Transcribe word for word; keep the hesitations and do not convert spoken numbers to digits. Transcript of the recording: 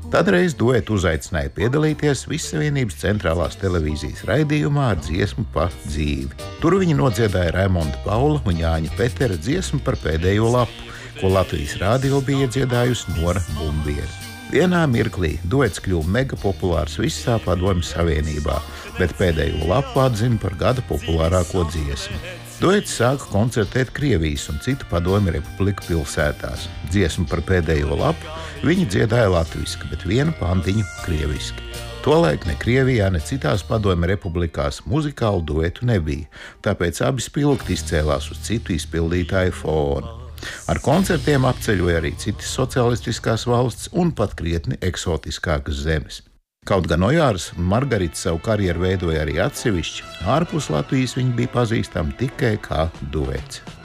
Tad reiz duetu uzaicināja piedalīties Vissavienības centrālās televīzijas raidījumā ar dziesmu pa dzīvi. Tur viņi nodziedāja Raimonda Paula un Jāņa Petera dziesmu par pēdējo lapu, ko Latvijas rādio bija iedziedājusi Nora Bumbiere. Vienā mirklī duets kļuva mega populārs visā Padomju Savienībā, bet pēdējo lapu atzina par gada populārāko dziesmu. Duets sāka koncertēt Krievijas un citu Padomju Republiku pilsētās. Dziesmu par pēdējo lapu viņi dziedāja latviski, bet vienu pantiņu krieviski. Tolaik ne Krievijā, ne citās Padomju Republikās muzikālu duetu nebija, tāpēc abi spilgti izcēlās uz citu izpildītāju fonu. Ar koncertiem apceļoja arī citas socialistiskās valsts un pat krietni eksotiskākas zemes. Kaut gan Ojārs un Margarita savu karjeru veidoja arī atsevišķi, ārpus Latvijas viņi bija pazīstami tikai kā duets.